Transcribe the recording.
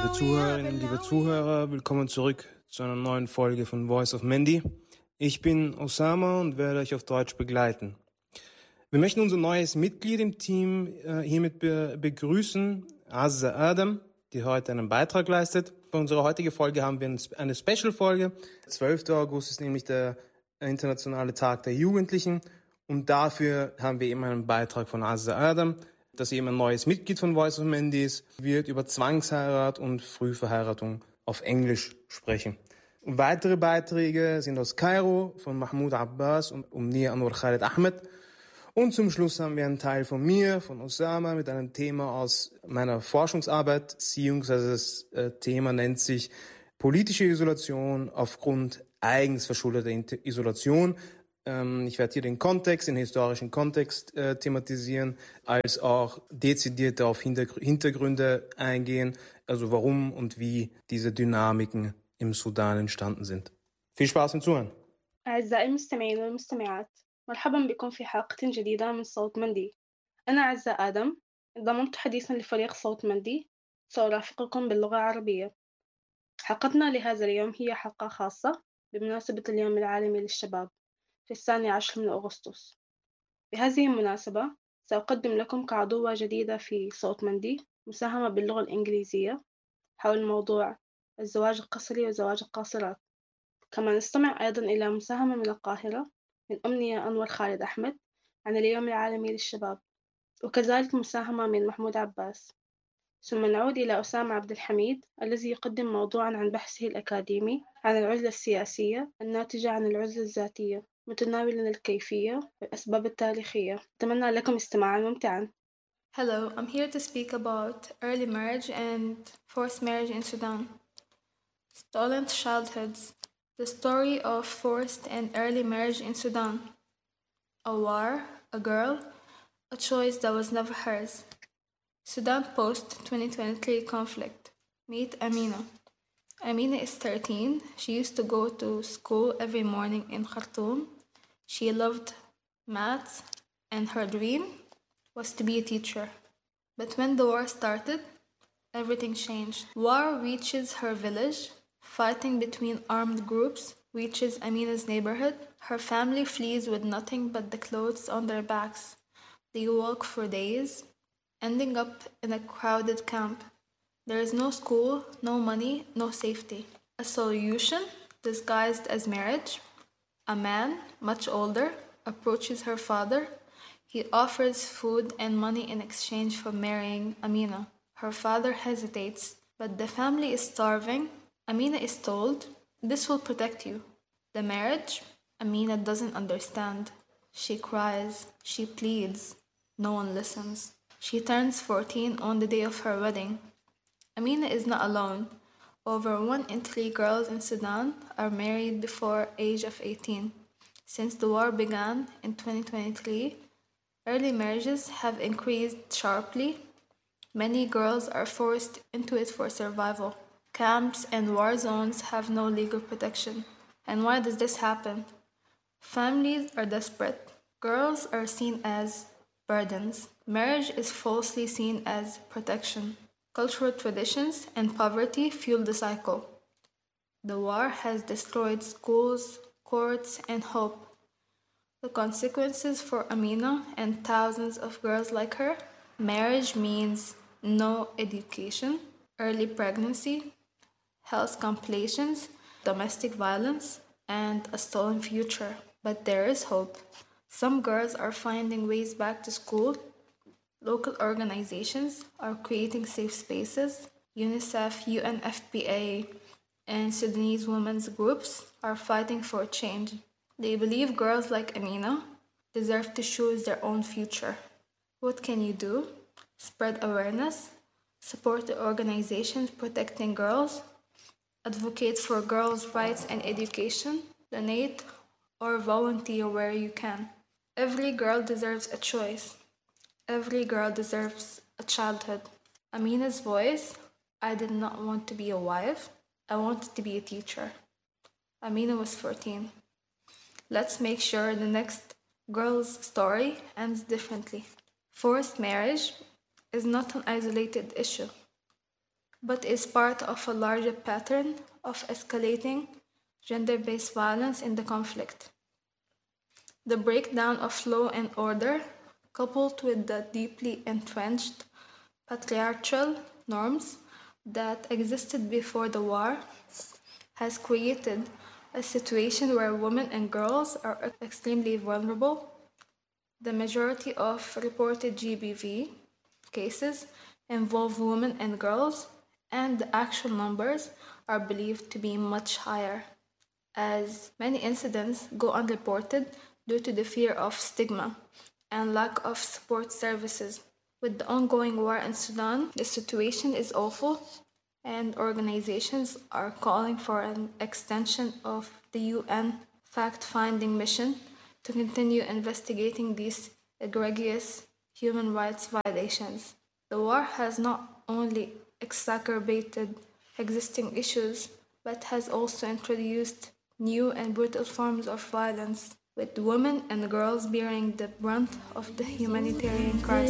Liebe Zuhörerinnen, liebe Zuhörer, willkommen zurück zu einer neuen Folge von Voice of Mandy. Ich bin Osama und werde euch auf Deutsch begleiten. Wir möchten unser neues Mitglied im Team hiermit begrüßen, Azza Adam, die heute einen Beitrag leistet. Für unsere heutige Folge haben wir eine Special-Folge. Der 12. August ist nämlich der internationale Tag der Jugendlichen und dafür haben wir eben einen Beitrag von Azza Adam, dass eben ein neues Mitglied von Voice of Mandy ist, wird über Zwangsheirat und Frühverheiratung auf Englisch sprechen. Und weitere Beiträge sind aus Kairo von Mahmoud Abbas und Umnia Anwar Khaled Ahmed. Und zum Schluss haben wir einen Teil von mir, von Osama, mit einem Thema aus meiner Forschungsarbeit, beziehungsweise das Thema nennt sich politische Isolation aufgrund eigens verschuldeter Isolation. Ich werde hier den Kontext, den historischen Kontext thematisieren, als auch dezidiert auf Hintergründe eingehen, also warum und wie diese Dynamiken im Sudan entstanden sind. Viel Spaß im Zuhören. أعزائي المستمعين والمستمعات، مرحبا بكم في حلقة جديدة من صوت مندي. أنا عزة آدم، انضممت حديثا لفريق صوت مندي، سأرافقكم باللغة العربية. حلقتنا لهذا اليوم هي حلقة خاصة بمناسبة اليوم العالمي للشباب في 12 من أغسطس. بهذه المناسبة سأقدم لكم كعضوة جديدة في صوت مندي مساهمة باللغة الإنجليزية حول موضوع الزواج القسري وزواج القاصرات. كما نستمع أيضا إلى مساهمة من القاهرة من أمنية أنور خالد أحمد عن اليوم العالمي للشباب، وكذلك مساهمة من محمود عباس. ثم نعود إلى أسامة عبد الحميد الذي يقدم موضوعا عن بحثه الأكاديمي عن العزلة السياسية الناتجة عن العزلة الذاتية، متناولا الكيفية والأسباب التاريخية. أتمنى لكم استماعا ممتعا. Hello, I'm here to speak about early marriage and forced marriage in Sudan. Stolen childhoods. The story of forced and early marriage in Sudan. A war, a girl, a choice that was never hers. Sudan post-2023 conflict. Meet Amina. Amina is 13. She used to go to school every morning in Khartoum. She loved maths and her dream was to be a teacher. But when the war started, everything changed. War reaches her village. Fighting between armed groups reaches Amina's neighborhood. Her family flees with nothing but the clothes on their backs. They walk for days, ending up in a crowded camp. There is no school, no money, no safety. A solution disguised as marriage. A man, much older, approaches her father. He offers food and money in exchange for marrying Amina. Her father hesitates, but the family is starving. Amina is told, "This will protect you." The marriage? Amina doesn't understand. She cries, she pleads. No one listens. She turns 14 on the day of her wedding. Amina is not alone. Over 1 in 3 girls in Sudan are married before age of 18. Since the war began in 2023, early marriages have increased sharply. Many girls are forced into it for survival. Camps and war zones have no legal protection. And why does this happen? Families are desperate. Girls are seen as burdens. Marriage is falsely seen as protection. Cultural traditions and poverty fuel the cycle. The war has destroyed schools, courts, and hope. The consequences for Amina and thousands of girls like her: marriage means no education, early pregnancy, health complications, domestic violence, and a stolen future. But there is hope. Some girls are finding ways back to school. Local organizations are creating safe spaces. UNICEF, UNFPA, and Sudanese women's groups are fighting for change. They believe girls like Amina deserve to choose their own future. What can you do? Spread awareness, support the organizations protecting girls, advocate for girls' rights and education, donate, or volunteer where you can. Every girl deserves a choice. Every girl deserves a childhood. Amina's voice: "I did not want to be a wife. I wanted to be a teacher." Amina was 14. Let's make sure the next girl's story ends differently. Forced marriage is not an isolated issue. but is part of a larger pattern of escalating gender-based violence in the conflict. The breakdown of law and order, coupled with the deeply entrenched patriarchal norms that existed before the war, has created a situation where women and girls are extremely vulnerable. The majority of reported GBV cases involve women and girls, and the actual numbers are believed to be much higher, as many incidents go unreported due to the fear of stigma and lack of support services. With the ongoing war in Sudan, the situation is awful, and organizations are calling for an extension of the UN fact-finding mission to continue investigating these egregious human rights violations. The war has not only exacerbated existing issues, but has also introduced new and brutal forms of violence, with women and girls bearing the brunt of the humanitarian crisis.